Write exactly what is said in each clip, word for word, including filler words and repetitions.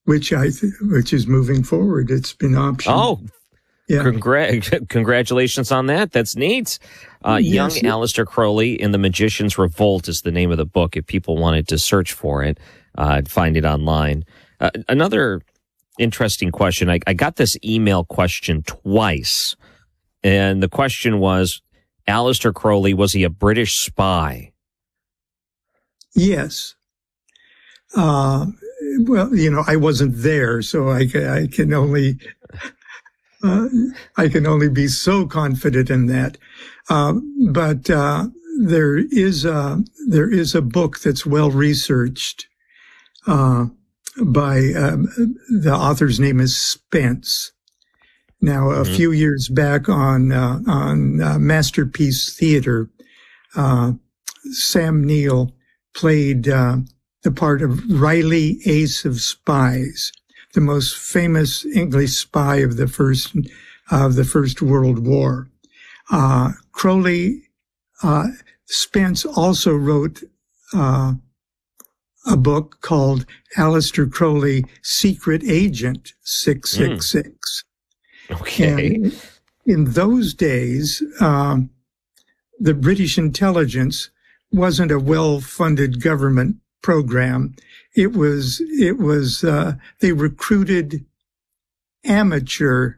which I th- which is moving forward. It's been optioned. Oh, yeah. Congra- congratulations on that. That's neat. Uh, yes. Young Aleister Crowley in The Magician's Revolt is the name of the book. If people wanted to search for it, uh, find it online. Uh, another interesting question. I, I got this email question twice, and the question was, Aleister Crowley, was he a British spy? Yes. Uh, well, you know, I wasn't there, so I, I can only uh, I can only be so confident in that. Uh, but uh, there is a there is a book that's well researched uh, by um, the author's name is Spence. Now, a mm-hmm. few years back on uh, on uh, Masterpiece Theater, uh, Sam Neill played uh, the part of Riley Ace of Spies, the most famous English spy of the first of the First World War. Uh, Crowley, uh, Spence also wrote uh, a book called Aleister Crowley, Secret Agent six six six. Mm. Okay. And in those days, um, the British intelligence wasn't a well-funded government program. It was, it was, uh, they recruited amateur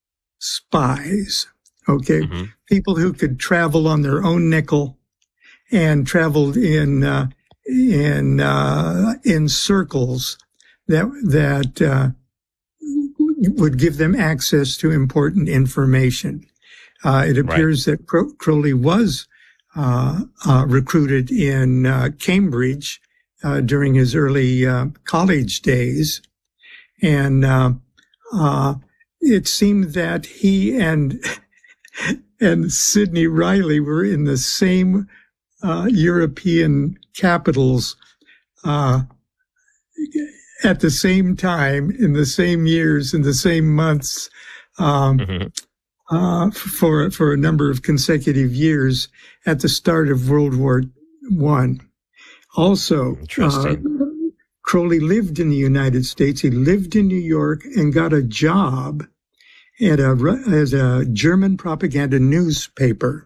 spies, okay? Mm-hmm. People who could travel on their own nickel and traveled in, uh, in, uh, in circles that, that, uh, would give them access to important information. Uh, it appears right. that Cro- Crowley was uh, uh, recruited in uh, Cambridge uh, during his early uh, college days. And uh, uh, it seemed that he and and Sidney Riley were in the same uh, European capitals uh at the same time, in the same years, in the same months, um, mm-hmm. uh, for for a number of consecutive years at the start of World War One. Also, uh, Crowley lived in the United States. He lived in New York and got a job at a as a German propaganda newspaper.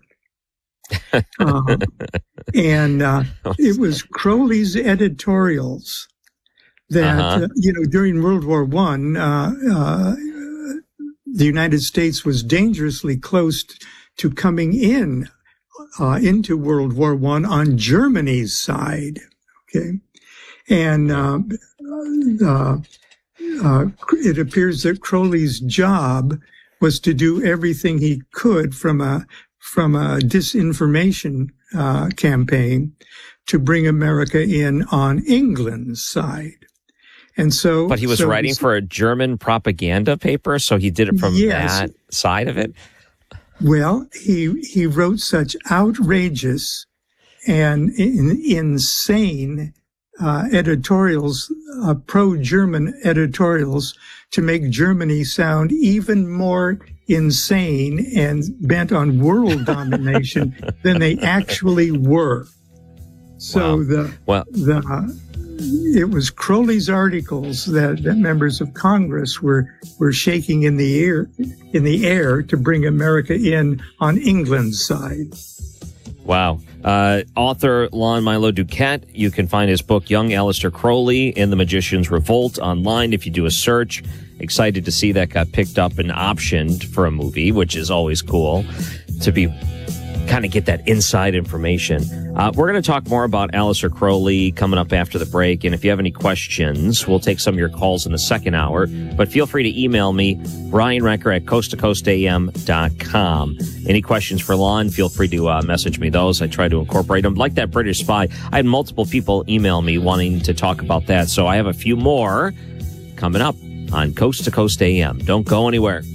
uh, and uh, it was Crowley's editorials that, uh-huh. uh, you know, during World War One, uh, uh, the United States was dangerously close to coming in, uh, into World War One on Germany's side. Okay. And, uh, uh, uh, it appears that Crowley's job was to do everything he could from a, from a disinformation, uh, campaign to bring America in on England's side. And so, but he was so writing for a German propaganda paper, so he did it from yes. that side of it. Well, he he wrote such outrageous and in, insane uh, editorials, uh, pro-German editorials, to make Germany sound even more insane and bent on world domination than they actually were. So wow. the well. the. Uh, It was Crowley's articles that, that members of Congress were were shaking in the air in the air to bring America in on England's side. Wow. Uh, author Lon Milo Duquette. You can find his book, Young Aleister Crowley in The Magician's Revolt, online if you do a search. Excited to see that got picked up and optioned for a movie, which is always cool to be kind of get that inside information. Uh, we're going to talk more about Aleister Crowley coming up after the break. And if you have any questions, we'll take some of your calls in the second hour. But feel free to email me, Ryan Recker at coast to coast a m dot com. Any questions for Lon, feel free to uh, message me those. I try to incorporate them. Like that British spy, I had multiple people email me wanting to talk about that. So I have a few more coming up on Coast to Coast A M. Don't go anywhere.